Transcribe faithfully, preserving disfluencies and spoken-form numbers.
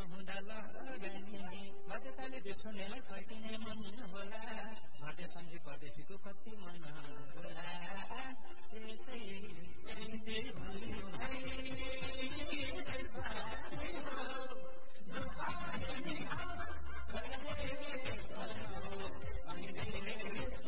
हुँदा लगानी बाध्यताले त्यो सुन्नेलाई फर्किने मन होला घटे सम्झी परदेशीको कति मन